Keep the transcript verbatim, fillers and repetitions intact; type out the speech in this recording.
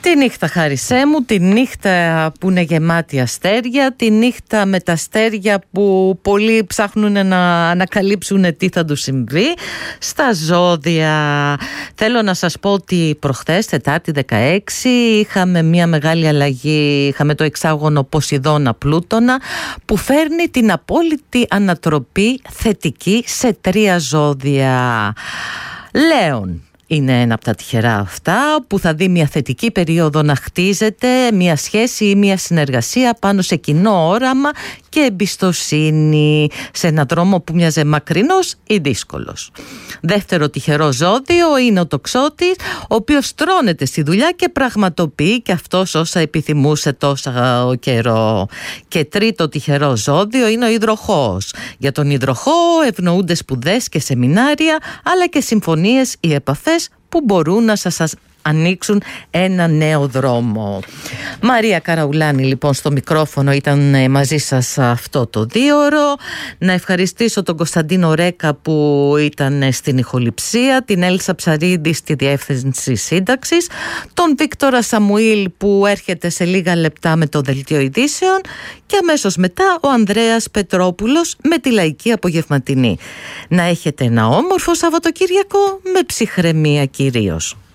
Τη νύχτα, Χάρισέ μου, τη νύχτα που είναι γεμάτη αστέρια, τη νύχτα με τα αστέρια που πολλοί ψάχνουν να ανακαλύψουν τι θα τους συμβεί στα ζώδια. Θέλω να σας πω ότι προχθές, Τετάρτη δεκαέξι, είχαμε μια μεγάλη αλλαγή, είχαμε το εξάγωνο Ποσειδώνα Πλούτονα που φέρνει την απόλυτη ανατροπή θετική σε τρία ζώδια. Λέων είναι ένα από τα τυχερά αυτά που θα δει μια θετική περίοδο να χτίζεται μια σχέση ή μια συνεργασία πάνω σε κοινό όραμα και εμπιστοσύνη σε έναν δρόμο που μοιάζε μακρινός ή δύσκολος. Δεύτερο τυχερό ζώδιο είναι ο Τοξότης, ο οποίος τρώνεται στη δουλειά και πραγματοποιεί και αυτός όσα επιθυμούσε τόσο καιρό. Και τρίτο τυχερό ζώδιο είναι ο Υδροχόος. Για τον Υδροχόο ευνοούνται σπουδές και σεμινάρια, αλλά και συμφωνίες ή επαφές που μπορούν να σας ανοίξουν ένα νέο δρόμο. Μαρία Καραουλάνη λοιπόν στο μικρόφωνο ήταν μαζί σας αυτό το δίωρο. Να ευχαριστήσω τον Κωνσταντίνο Ρέκα που ήταν στην ηχοληψία, την Έλσα Ψαρίδη στη διεύθυνση σύνταξης, τον Βίκτορα Σαμουήλ που έρχεται σε λίγα λεπτά με το δελτίο ειδήσεων και αμέσως μετά ο Ανδρέας Πετρόπουλος με τη λαϊκή απογευματινή. Να έχετε ένα όμορφο Σαββατοκύριακο με ψυχραιμία κυρίως.